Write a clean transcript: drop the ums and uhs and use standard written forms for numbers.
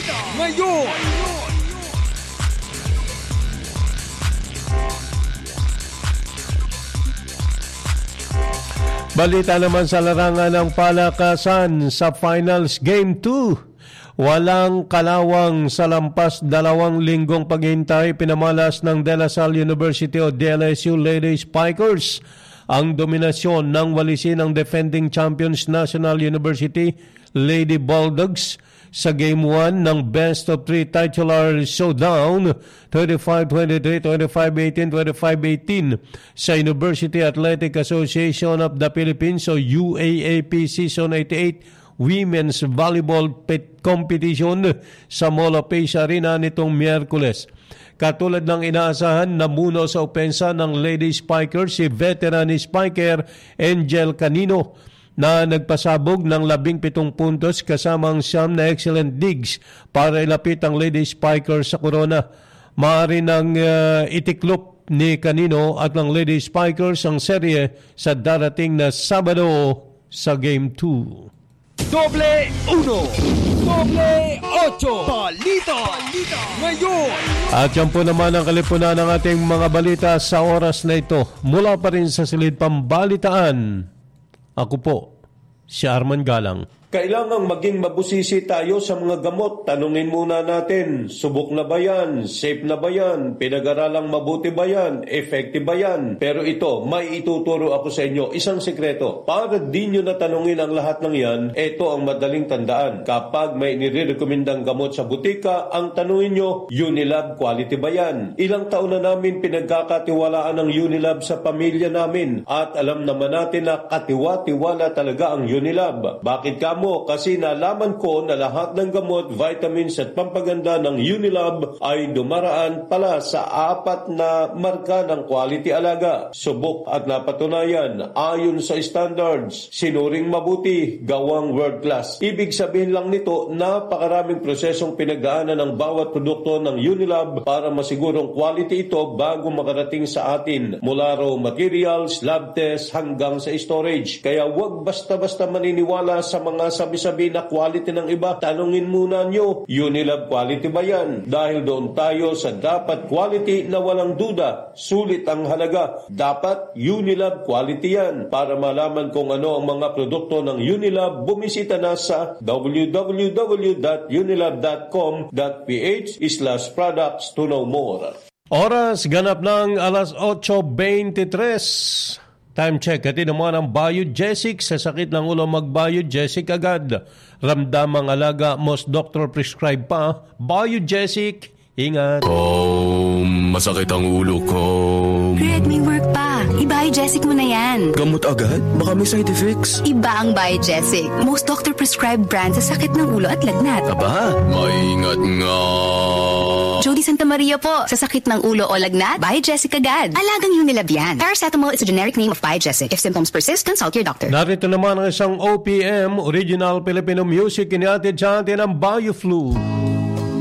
ngayon. Balita naman sa larangan ng palakasan sa Finals Game 2. Walang kalawang sa lampas 2 linggong paghintay, pinamalas ng De La Salle University o DLSU Lady Spikers ang dominasyon ng walisin ng defending champions National University Lady Bulldogs sa Game 1 ng Best of 3 titular showdown 25-23, 25-18, 25-18 sa University Athletic Association of the Philippines o UAAP Season 88 Women's Volleyball Competition sa Mall of Ace Arena nitong Miyerkules. Katulad ng inaasahan, namuno sa opensa ng Lady Spikers si veteran spiker Angel Canino na nagpasabog ng 17 puntos kasamang siyam na excellent digs para ilapit ang Lady Spikers sa corona. Maaari nang itiklop ni Canino at ng Lady Spikers ang serye sa darating na Sabado sa Game 2. Doble 1, Doble 8, balita ngayon. At yan po naman ang kalipunan ng ating mga balita sa oras na ito. Mula pa rin sa silid pambalitaan, ako po, si Arman Galang. Kailangang maging mabusisi tayo sa mga gamot. Tanungin muna natin, subok na ba yan? Safe na ba yan? Pinag-aralang mabuti ba yan? Effective ba yan? Pero ito, may ituturo ako sa inyo, isang sekreto. Para di nyo natanungin ang lahat ng yan, ito ang madaling tandaan. Kapag may nire-recommendang gamot sa butika, ang tanungin nyo, Unilab quality ba yan? Ilang taon na namin pinagkakatiwalaan ng Unilab sa pamilya namin. At alam naman natin na katiwa-tiwala talaga ang Unilab. Bakit ka kasi nalaman ko na lahat ng gamot, vitamins at pampaganda ng Unilab ay dumaraan pala sa 4 na marka ng quality alaga. Subok at napatunayan ayon sa standards, sinuring mabuti, gawang world class. Ibig sabihin lang nito, napakaraming prosesong pinagdaanan ng bawat produkto ng Unilab para masigurong quality ito bago makarating sa atin. Mula raw materials, lab test hanggang sa storage. Kaya huwag basta-basta maniniwala sa mga sabi-sabi na quality ng iba. Tanungin muna nyo, Unilab quality ba yan? Dahil doon tayo sa dapat quality na walang duda. Sulit ang halaga. Dapat Unilab quality yan. Para malaman kung ano ang mga produkto ng Unilab, bumisita na sa www.unilab.com.ph/products to know more. Oras ganap ng 8:23. Time check, hatid naman ang Biogesic. Sa sakit ng ulo, mag-Biogesic agad. Ramdamang alaga, most doctor prescribe pa. Biogesic, ingat. Masakit ang ulo ko. Red, may work pa. I-Biogesic mo na yan. Gamot agad? Baka may side effects. Iba ang Biogesic. Most doctor prescribed brand sa sakit ng ulo at lagnat. Aba, maingat nga. Jody Santa Maria po. Sa sakit ng ulo o lagnat, Biogesic agad. Alagang Unilab yan. Paracetamol is a generic name of Biogesic. If symptoms persist, consult your doctor. Narito naman ang isang OPM, Original Filipino Music, inihatid sa atin ang BioFlu.